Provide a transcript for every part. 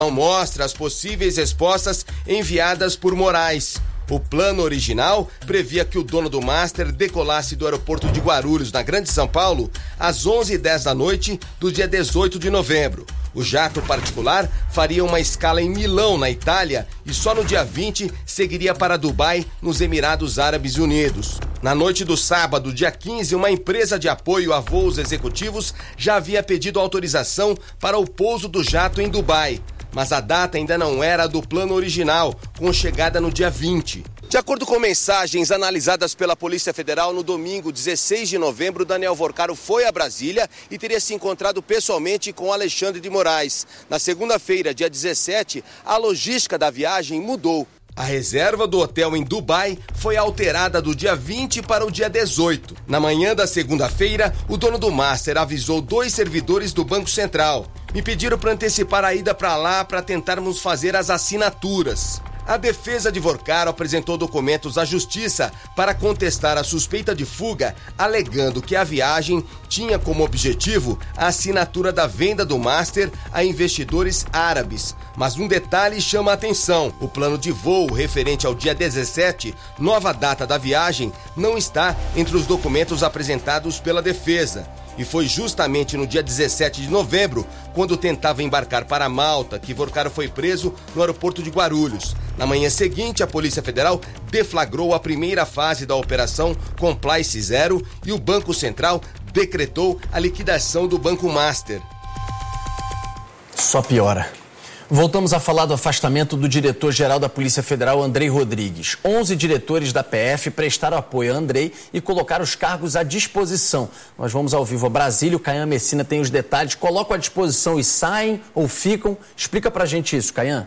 Mostra as possíveis respostas enviadas por Moraes. O plano original previa que o dono do Master decolasse do aeroporto de Guarulhos, na Grande São Paulo, às 11h10 da noite do dia 18 de novembro. O jato particular faria uma escala em Milão, na Itália, e só no dia 20 seguiria para Dubai, nos Emirados Árabes Unidos. Na noite do sábado, dia 15, uma empresa de apoio a voos executivos já havia pedido autorização para o pouso do jato em Dubai. Mas a data ainda não era do plano original, com chegada no dia 20. De acordo com mensagens analisadas pela Polícia Federal, no domingo, 16 de novembro, Daniel Vorcaro foi a Brasília e teria se encontrado pessoalmente com Alexandre de Moraes. Na segunda-feira, dia 17, a logística da viagem mudou. A reserva do hotel em Dubai foi alterada do dia 20 para o dia 18. Na manhã da segunda-feira, o dono do Master avisou 2 servidores do Banco Central. Me pediram para antecipar a ida para lá para tentarmos fazer as assinaturas. A defesa de Vorcaro apresentou documentos à Justiça para contestar a suspeita de fuga, alegando que a viagem tinha como objetivo a assinatura da venda do Master a investidores árabes. Mas um detalhe chama a atenção: o plano de voo referente ao dia 17, nova data da viagem, não está entre os documentos apresentados pela defesa. E foi justamente no dia 17 de novembro, quando tentava embarcar para Malta, que Vorcaro foi preso no aeroporto de Guarulhos. Na manhã seguinte, a Polícia Federal deflagrou a primeira fase da Operação Compliance Zero e o Banco Central decretou a liquidação do Banco Master. Só piora. Voltamos a falar do afastamento do diretor-geral da Polícia Federal, Andrei Rodrigues. 11 diretores da PF prestaram apoio a Andrei e colocaram os cargos à disposição. Nós vamos ao vivo a Brasília, o Caian Messina tem os detalhes. Colocam à disposição e saem ou ficam? Explica pra gente isso, Caian.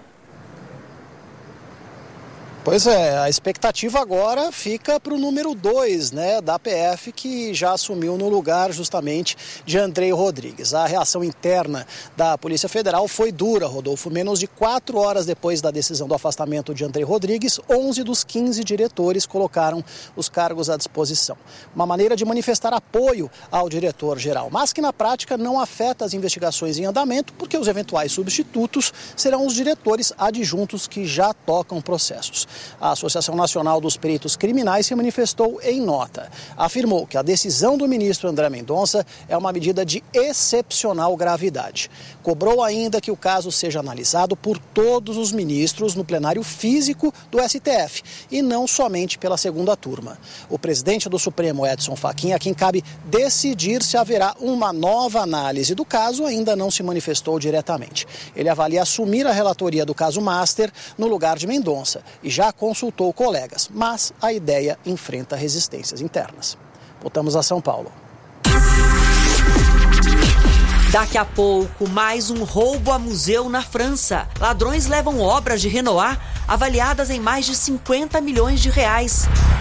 Pois é, a expectativa agora fica para o número 2, né, da PF, que já assumiu no lugar justamente de Andrei Rodrigues. A reação interna da Polícia Federal foi dura, Rodolfo. Menos de 4 horas depois da decisão do afastamento de Andrei Rodrigues, 11 dos 15 diretores colocaram os cargos à disposição. Uma maneira de manifestar apoio ao diretor-geral, mas que na prática não afeta as investigações em andamento, porque os eventuais substitutos serão os diretores adjuntos que já tocam processos. A Associação Nacional dos Peritos Criminais se manifestou em nota. Afirmou que a decisão do ministro André Mendonça é uma medida de excepcional gravidade. Cobrou ainda que o caso seja analisado por todos os ministros no plenário físico do STF e não somente pela segunda turma. O presidente do Supremo, Edson Fachin, a quem cabe decidir se haverá uma nova análise do caso, ainda não se manifestou diretamente. Ele avalia assumir a relatoria do caso Master no lugar de Mendonça e já consultou colegas, mas a ideia enfrenta resistências internas. Voltamos a São Paulo. Daqui a pouco, mais um roubo a museu na França. Ladrões levam obras de Renoir avaliadas em mais de 50 milhões de reais.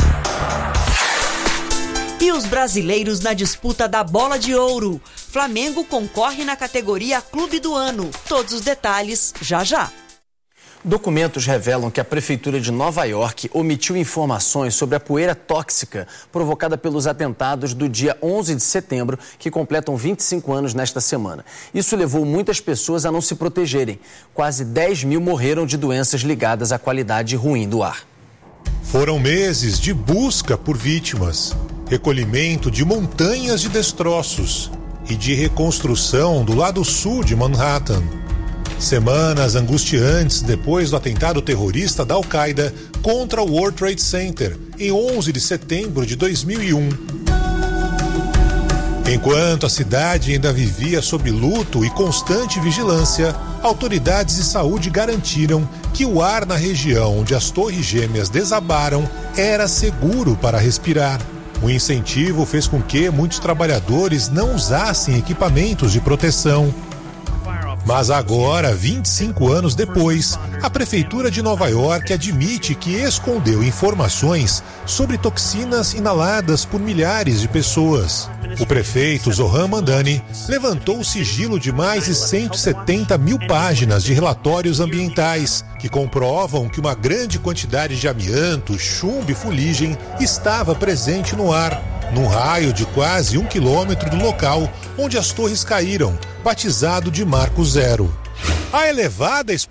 E os brasileiros na disputa da Bola de Ouro. Flamengo concorre na categoria Clube do Ano. Todos os detalhes já já. Documentos revelam que a Prefeitura de Nova York omitiu informações sobre a poeira tóxica provocada pelos atentados do dia 11 de setembro, que completam 25 anos nesta semana. Isso levou muitas pessoas a não se protegerem. Quase 10 mil morreram de doenças ligadas à qualidade ruim do ar. Foram meses de busca por vítimas, recolhimento de montanhas de destroços e de reconstrução do lado sul de Manhattan. Semanas angustiantes depois do atentado terrorista da Al-Qaeda contra o World Trade Center, em 11 de setembro de 2001. Enquanto a cidade ainda vivia sob luto e constante vigilância, autoridades de saúde garantiram que o ar na região onde as torres gêmeas desabaram era seguro para respirar. O incentivo fez com que muitos trabalhadores não usassem equipamentos de proteção. Mas agora, 25 anos depois, a Prefeitura de Nova York admite que escondeu informações sobre toxinas inaladas por milhares de pessoas. O prefeito Zohran Mamdani levantou o sigilo de mais de 170 mil páginas de relatórios ambientais que comprovam que uma grande quantidade de amianto, chumbo e fuligem estava presente no ar, num raio de quase 1 quilômetro do local onde as torres caíram, batizado de Marco Zero. A elevada